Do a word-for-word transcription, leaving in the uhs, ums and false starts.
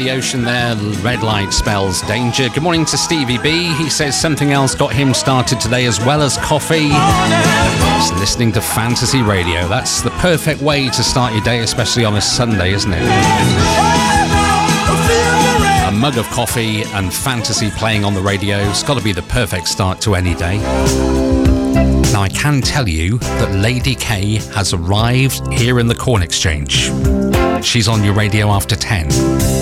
the ocean there. Red light spells danger. Good morning to Stevie B. He says something else got him started today as well as coffee. It's listening to Fantasy Radio. That's the perfect way to start your day, especially on a Sunday, isn't it? A mug of coffee and fantasy playing on the radio. It's got to be the perfect start to any day. Now, I can tell you that Lady K has arrived here in the Corn Exchange. She's on your radio after ten.